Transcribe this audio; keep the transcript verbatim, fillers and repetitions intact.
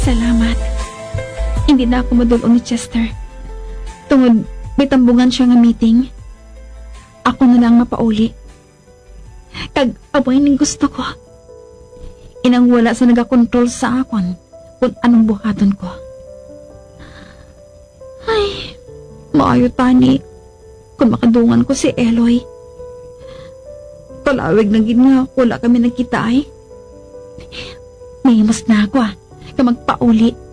Salamat. Hindi na ako madulong ni Chester. Tungod, may tambungan siya nga meeting. Ako na lang mapauli. Kag abay ning gusto ko. Inang wala sa nagakontrol sa akon kung anong buhaton ko. Ay, maayo tani kung makadungan ko si Eloy. Kalawig na gid nga wala kami nagkita ay. May mas na ako ah, ka magpauli.